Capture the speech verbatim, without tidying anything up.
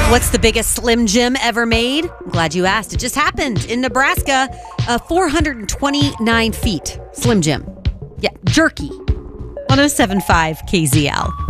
What's the biggest Slim Jim ever made? I'm glad you asked. It just happened in Nebraska. Uh, four hundred twenty-nine feet. Slim Jim. Yeah, jerky. one oh seven point five K Z L.